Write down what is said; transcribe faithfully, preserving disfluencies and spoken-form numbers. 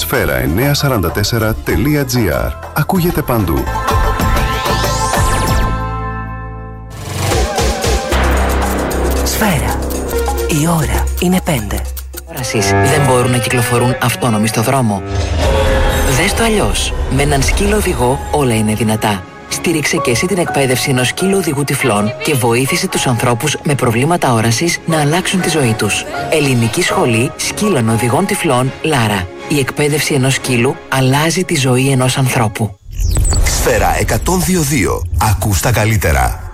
σφαίρα εννιακόσια σαράντα τέσσερα τελεία τζι άρ. Ακούγεται παντού. Σφαίρα. Η ώρα είναι πέντε. Δεν μπορούν να κυκλοφορούν αυτόνομοι στο δρόμο. Δες το αλλιώς. Με έναν σκύλο οδηγό όλα είναι δυνατά. Στήριξε και εσύ την εκπαίδευση ενός σκύλου οδηγού τυφλών και βοήθησε τους ανθρώπους με προβλήματα όρασης να αλλάξουν τη ζωή τους. Ελληνική Σχολή Σκύλων Οδηγών Τυφλών Λάρα. Η εκπαίδευση ενός σκύλου αλλάζει τη ζωή ενός ανθρώπου. Σφαίρα εκατόν δύο κόμμα δύο. Ακούς τα καλύτερα.